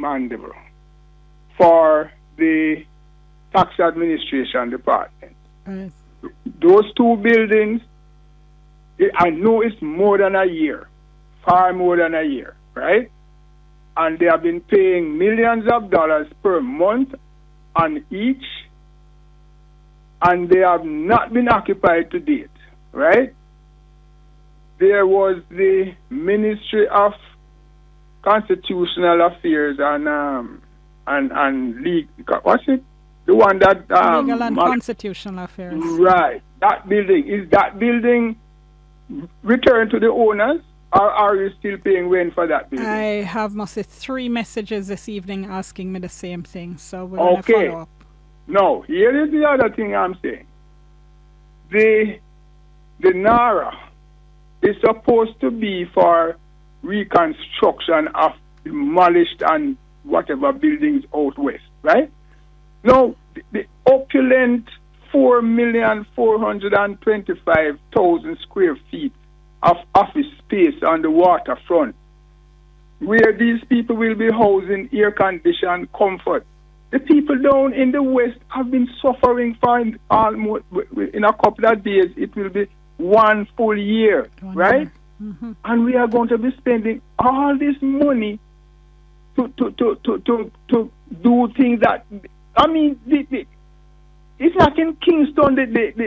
mandible for the tax administration department. Right. Those two buildings, I know it's more than a year, far more than a year, right? And they have been paying millions of dollars per month on each, and they have not been occupied to date, right? There was the Ministry of Constitutional Affairs and legal, what's it? The one that Legal and Constitutional Affairs. Right. That building returned to the owners, or are you still paying rent for that building? I have must say 3 messages this evening asking me the same thing, so we're going to follow up. No, here is the other thing I'm saying. The NARA is supposed to be for reconstruction of demolished and whatever buildings out west, right? Now, the opulent 4,425,000 square feet of office space on the waterfront, where these people will be housing air-conditioned comfort. The people down in the west have been suffering for almost, in a couple of days, it will be 1 full year, right? Mm-hmm. And we are going to be spending all this money to do things that, I mean, it's like in Kingston,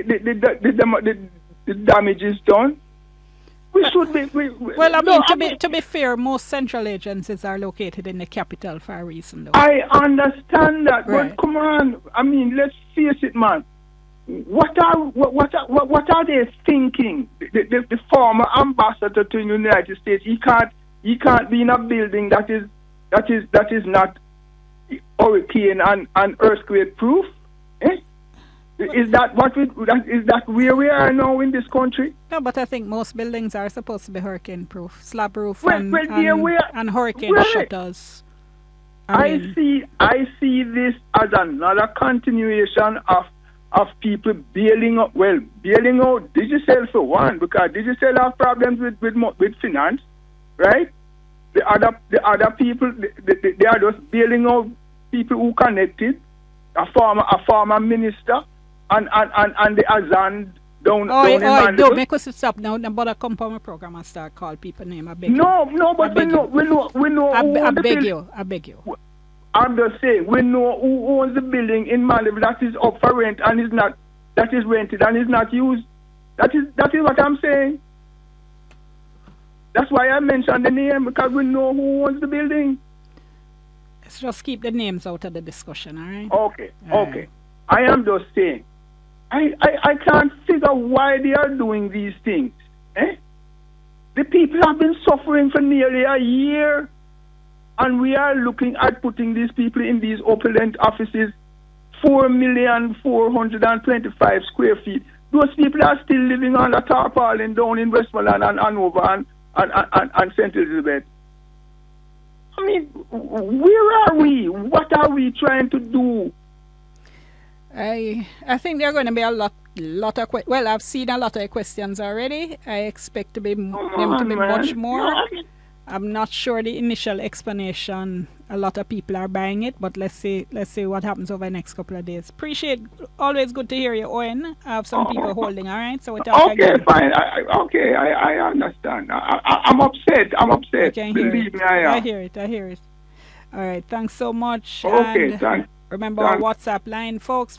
the damage is done. We should be. To be fair, most central agencies are located in the capital for a reason, though. I understand that, right. But come on, I mean, let's face it, man. What are they thinking? The former ambassador to the United States, he can't be in a building that is not hurricane and earthquake proof. Eh? Is that where we are now in this country? No, but I think most buildings are supposed to be hurricane proof, slab roof and hurricane right. shutters. I see this as another continuation of people bailing out Digicel for one, because Digicel have problems with finance, right? The other people they are just bailing out people who connected, a former minister and the Azan down in Mandeville. Don't make us stop now. But I come from a program and start call people name. I beg you. No, but we know. I beg you. I'm just saying, we know who owns the building in Mandeville that is up for rent and is not, that is rented and is not used. That is what I'm saying. That's why I mentioned the name, because we know who owns the building. Let's just keep the names out of the discussion, all right? Okay. I am just saying, I can't figure why they are doing these things. The people have been suffering for nearly a year, and we are looking at putting these people in these opulent offices, 4,425 square feet. Those people are still living on a tarpaulin down in Westmoreland and Hanover and St. Elizabeth. I mean, where are we? What are we trying to do? I think there are going to be a lot of well, I've seen a lot of questions already. I expect them to be much more. I'm not sure the initial explanation. A lot of people are buying it, but let's see what happens over the next couple of days. Appreciate. Always good to hear you, Owen. I have some people holding. All right, so we talk again. Fine. I understand. I'm upset. Okay, Believe me, I am. I hear it. All right. Thanks so much. Okay. And thanks. remember our WhatsApp line, folks,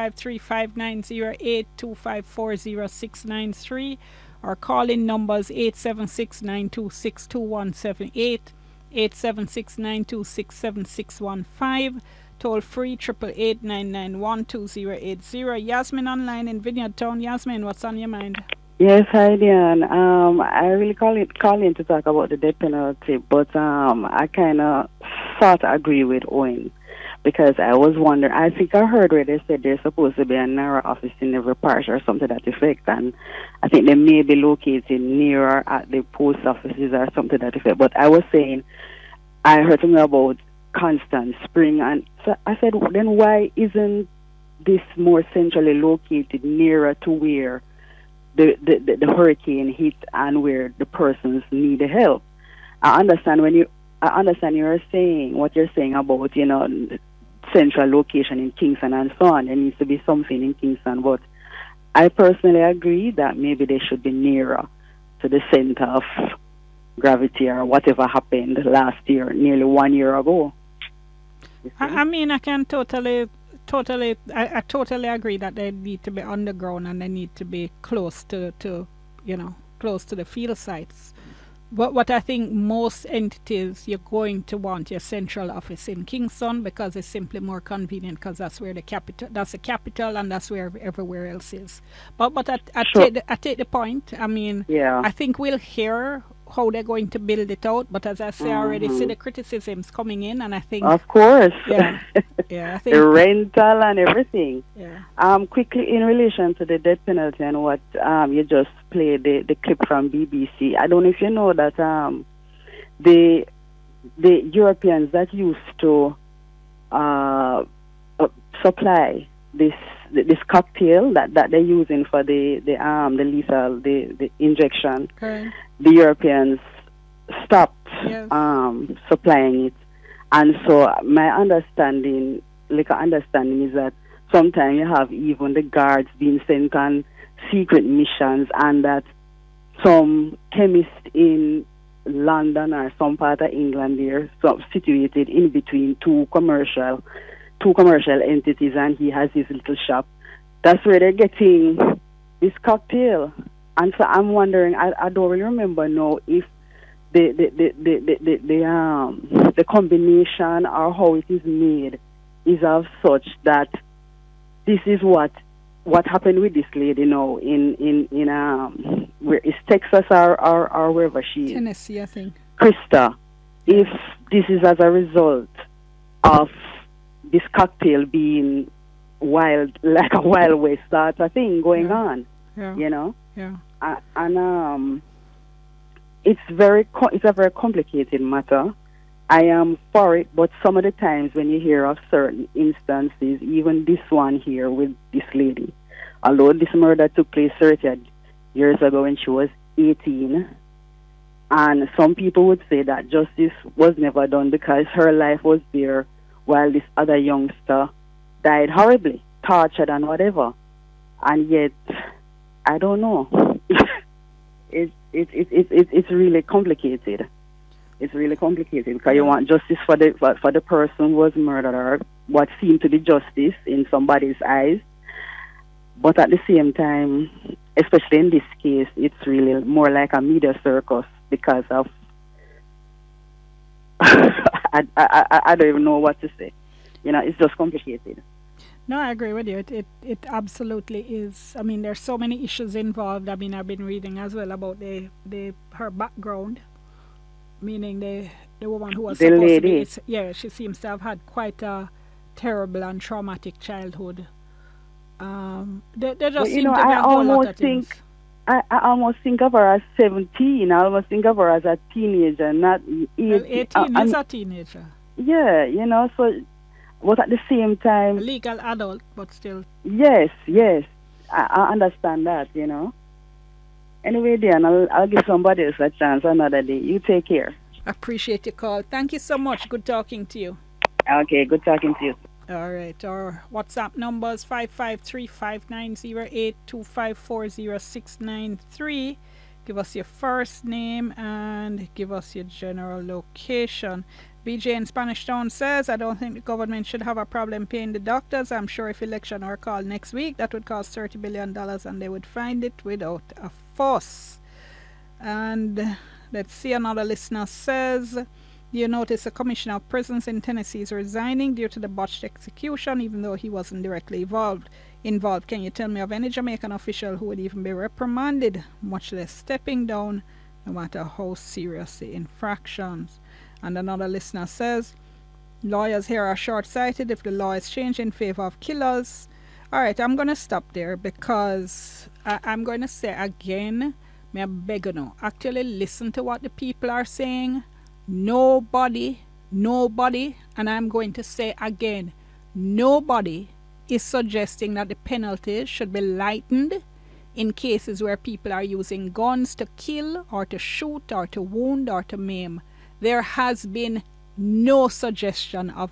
553-590-825-40693. Our call-in numbers 876-926-2178, 876-926-7615. Toll free 888-991-2080. Yasmin online in Vineyard Town. Yasmin, what's on your mind? Yes, hi Diane. I really call in to talk about the death penalty, but I kind of sort of agree with Owen, because I was wondering, I think I heard where they said there's supposed to be a NARA office in every parish or something to that effect, and I think they may be located nearer at the post offices or something to that effect. But I was saying, I heard something about Constant Spring, and so I said, then why isn't this more centrally located nearer to where the hurricane hit and where the persons need help? I understand when you I understand what you're saying about, central location in Kingston and so on. There needs to be something in Kingston, but I personally agree that maybe they should be nearer to the center of gravity or whatever happened last year, nearly 1 year ago. I mean, I can totally agree that they need to be underground and they need to be close to close to the field sites. But what I think most entities, you're going to want your central office in Kingston because it's simply more convenient because that's where the capital and that's where everywhere else is. But I take the point. I mean, I think we'll hear how they're going to build it out. But as I say, I already see the criticisms coming in, and I think, of course, I think the rental and everything. Yeah. Quickly in relation to the death penalty and what you just played the clip from BBC. I don't know if you know that the Europeans that used to supply this cocktail that they're using for the lethal the injection. Okay. The Europeans stopped supplying it, and so my understanding is that sometimes you have even the guards being sent on secret missions, and that some chemist in London or some part of England there, situated in between two commercial entities, and he has his little shop. That's where they're getting this cocktail. And so I'm wondering, I don't really remember now if the combination or how it is made is of such that this is what happened with this lady now in where is Texas or wherever she is. Tennessee, I think. Krista, if this is as a result of this cocktail being wild, like a Wild West sort of thing going on, Yeah. And it's a very complicated matter. I am for it, but some of the times when you hear of certain instances, even this one here with this lady, although this murder took place 30 years ago when she was 18, and some people would say that justice was never done because her life was there while this other youngster died horribly, tortured and whatever. And yet, I don't know. It's really complicated. It's really complicated because you want justice for the person who was murdered, or what seemed to be justice in somebody's eyes. But at the same time, especially in this case, it's really more like a media circus because of I don't even know what to say. It's just complicated. No, I agree with you. It absolutely is. I mean, there's so many issues involved. I mean, I've been reading as well about her background, meaning the woman who was supposed to be. She seems to have had quite a terrible and traumatic childhood. There just seem to be a whole lot of things. I almost think of her as 17. I almost think of her as a teenager, not 18. 18 is a teenager. Yeah, so. But at the same time... A legal adult, but still... Yes. I understand that, Anyway, Dan, I'll give somebody else a chance another day. You take care. Appreciate your call. Thank you so much. Good talking to you. Okay, good talking to you. All right. Our WhatsApp number is 553-590-82540-693. Give us your first name and give us your general location. BJ in Spanish Town says, I don't think the government should have a problem paying the doctors. I'm sure if election are called next week, that would cost $30 billion and they would find it without a fuss. And let's see, another listener says, you notice the Commissioner of Prisons in Tennessee is resigning due to the botched execution, even though he wasn't directly involved. Can you tell me of any Jamaican official who would even be reprimanded, much less stepping down, no matter how serious the infractions? And another listener says, lawyers here are short-sighted if the law is changed in favor of killers. All right, I'm going to stop there because I'm going to say again, may I beg you now, actually listen to what the people are saying. Nobody, and I'm going to say again, nobody is suggesting that the penalties should be lightened in cases where people are using guns to kill or to shoot or to wound or to maim. there has been no suggestion of